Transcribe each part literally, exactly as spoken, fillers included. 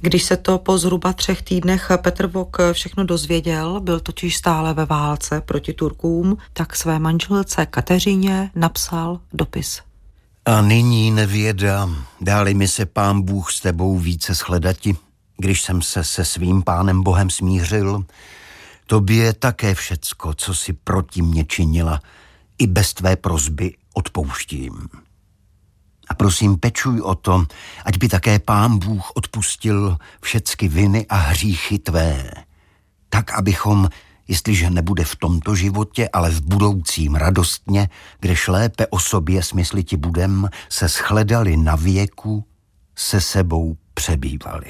Když se to po zhruba třech týdnech Petr Vok všechno dozvěděl, byl totiž stále ve válce proti Turkům, tak své manželce Kateřině napsal dopis. A nyní, nevěda, dáli mi se Pán Bůh s tebou více shledati, když jsem se se svým Pánem Bohem smířil, tobě také všecko, co si proti mě činila, i bez tvé prosby odpouštím. A prosím, pečuj o to, ať by také Pán Bůh odpustil všecky viny a hříchy tvé, tak abychom, jestliže nebude v tomto životě, ale v budoucím radostně, kdež lépe o sobě smysliti budem, se shledali na věku, se sebou přebývali.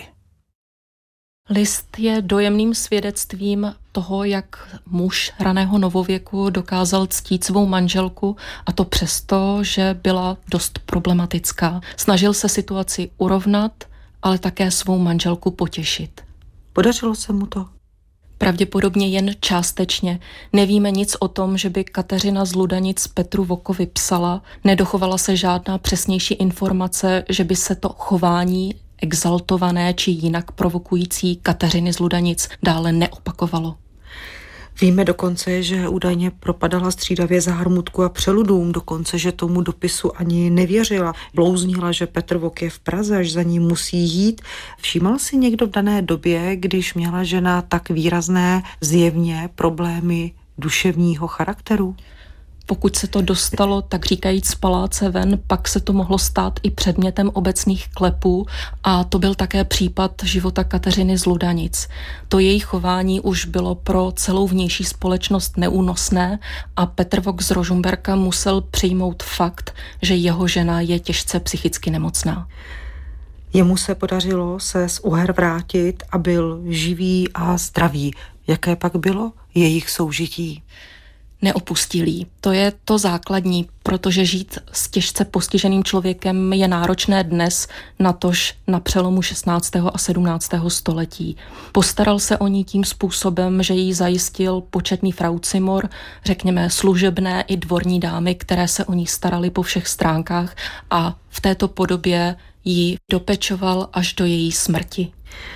List je dojemným svědectvím toho, jak muž raného novověku dokázal ctít svou manželku, a to přesto, že byla dost problematická. Snažil se situaci urovnat, ale také svou manželku potěšit. Podařilo se mu to? Pravděpodobně jen částečně. Nevíme nic o tom, že by Kateřina z Ludanic Petru Vokovi psala. Nedochovala se žádná přesnější informace, že by se to chování exaltované či jinak provokující Kateřiny z Ludanic dále neopakovalo. Víme dokonce, že údajně propadala střídavě zármutku a přeludům, dokonce, že tomu dopisu ani nevěřila. Blouznila, že Petr Vok je v Praze, až za ní musí jít. Všímal si někdo v dané době, když měla žena tak výrazné zjevně problémy duševního charakteru? Pokud se to dostalo, tak říkajíc z paláce ven, pak se to mohlo stát i předmětem obecných klepů, a to byl také případ života Kateřiny z Ludanic. To její chování už bylo pro celou vnější společnost neúnosné a Petr Vok z Rožmberka musel přijmout fakt, že jeho žena je těžce psychicky nemocná. Jemu se podařilo se z Uher vrátit a byl živý a zdravý. Jaké pak bylo jejich soužití? Neopustil jí. To je to základní, protože žít s těžce postiženým člověkem je náročné dnes, natož na přelomu šestnáctého a sedmnáctého století. Postaral se o ní tím způsobem, že jí zajistil početný fraucimor, řekněme služebné i dvorní dámy, které se o ní starali po všech stránkách, a v této podobě ji dopečoval až do její smrti.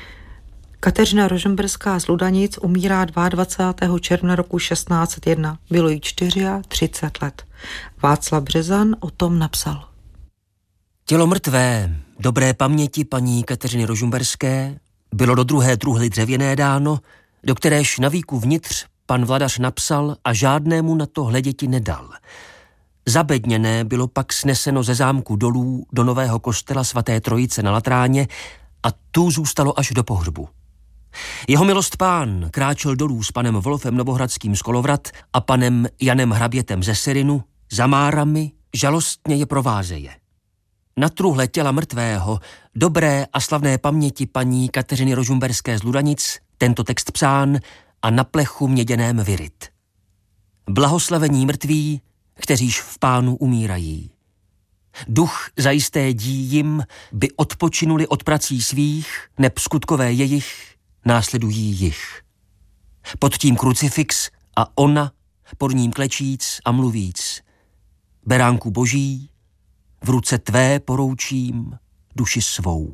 Kateřina Rožmberská z Ludanic umírá dvacátého druhého června roku šestnáct set jedna. Bylo jí třicet čtyři let. Václav Březan o tom napsal. Tělo mrtvé, dobré paměti paní Kateřiny Rožmberské, bylo do druhé truhly dřevěné dáno, do kteréž na víku vnitř pan vladař napsal a žádnému na to hleděti nedal. Zabedněné bylo pak sneseno ze zámku dolů do nového kostela svaté Trojice na Latráně a tu zůstalo až do pohřbu. Jeho milost pán kráčel dolů s panem Wolfem Novohradským z Kolovrat a panem Janem Hrabětem ze Serinu, za márami žalostně je provázeje. Na truhle těla mrtvého, dobré a slavné paměti paní Kateřiny Rožmberské z Ludanic, tento text psán a na plechu měděném vyryt. Blahoslavení mrtví, kteříž v pánu umírají. Duch zajisté dí jim, by odpočinuli od prací svých, neb skutkové jejich následují jich. Pod tím krucifix a ona, pod ním klečíc a mluvíc. Beránku boží, v ruce tvé poroučím duši svou.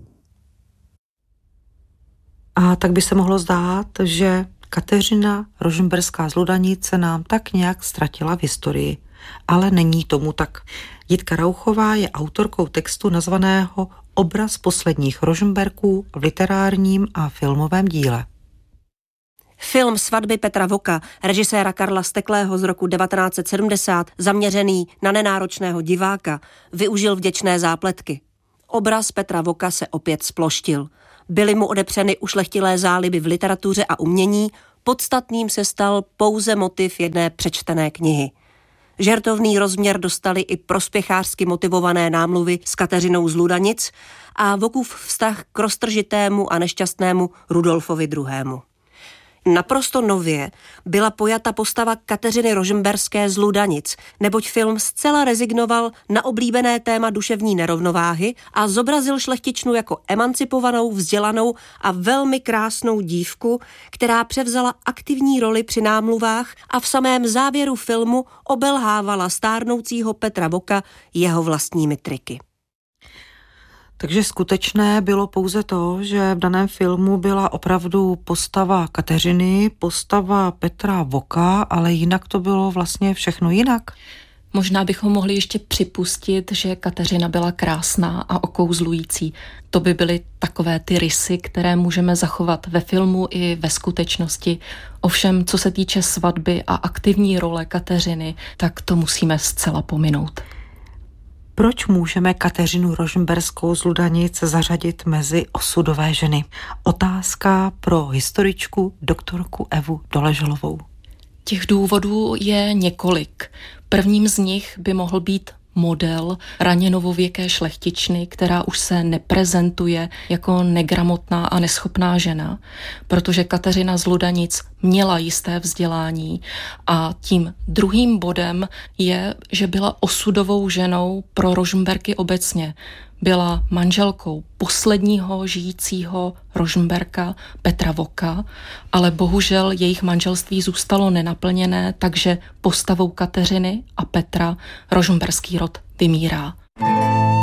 A tak by se mohlo zdát, že Kateřina Rožmberská z Ludanic se nám tak nějak ztratila v historii. Ale není tomu tak. Jitka Rauchová je autorkou textu nazvaného Obraz posledních Rožmberků v literárním a filmovém díle. Film Svatby Petra Voka, režiséra Karla Steklého z roku devatenáct set sedmdesát, zaměřený na nenáročného diváka, využil vděčné zápletky. Obraz Petra Voka se opět sploštil. Byly mu odepřeny ušlechtilé záliby v literatuře a umění, podstatným se stal pouze motiv jedné přečtené knihy. Žertovný rozměr dostali i prospěchářsky motivované námluvy s Kateřinou z Ludanic a Vokův vztah k roztržitému a nešťastnému Rudolfovi druhému. Naprosto nově byla pojata postava Kateřiny Rožmberské z Ludanic, neboť film zcela rezignoval na oblíbené téma duševní nerovnováhy a zobrazil šlechtičnu jako emancipovanou, vzdělanou a velmi krásnou dívku, která převzala aktivní roli při námluvách a v samém závěru filmu obelhávala stárnoucího Petra Voka jeho vlastními triky. Takže skutečné bylo pouze to, že v daném filmu byla opravdu postava Kateřiny, postava Petra Voka, ale jinak to bylo vlastně všechno jinak. Možná bychom mohli ještě připustit, že Kateřina byla krásná a okouzlující. To by byly takové ty rysy, které můžeme zachovat ve filmu i ve skutečnosti. Ovšem, co se týče svatby a aktivní role Kateřiny, tak to musíme zcela pominout. Proč můžeme Kateřinu Rožmberskou z Ludanic zařadit mezi osudové ženy? Otázka pro historičku doktorku Evu Doleželovou. Těch důvodů je několik. Prvním z nich by mohl být model raně novověké šlechtičny, která už se neprezentuje jako negramotná a neschopná žena, protože Kateřina z Ludanic měla jisté vzdělání a tím druhým bodem je, že byla osudovou ženou pro Rožmberky obecně. Byla manželkou posledního žijícího Rožmberka Petra Voka, ale bohužel jejich manželství zůstalo nenaplněné, takže postavou Kateřiny a Petra rožmberský rod vymírá.